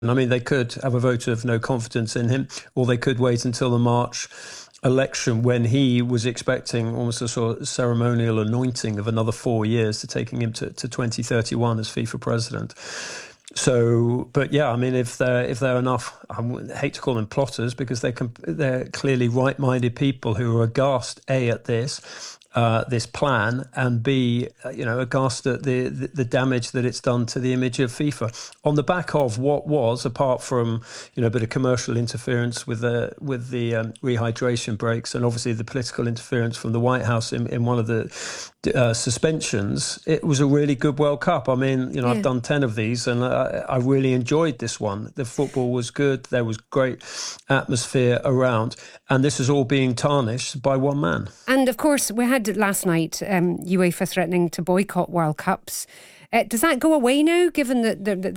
I mean, they could have a vote of no confidence in him, or they could wait until the March election when he was expecting almost a sort of ceremonial anointing of another 4 years to taking him to 2031 as FIFA president. So, but yeah, I mean, if they're enough, I hate to call them plotters because they're clearly right-minded people who are aghast, A, at this plan, and B, aghast at the damage that it's done to the image of FIFA on the back of what was, apart from a bit of commercial interference with the rehydration breaks and obviously the political interference from the White House in one of the suspensions. It was a really good World Cup. I mean, I've done 10 of these, and I really enjoyed this one. The football was good. There was great atmosphere around, and this is all being tarnished by one man. And of course, we had last night UEFA threatening to boycott World Cups. Does that go away now, given that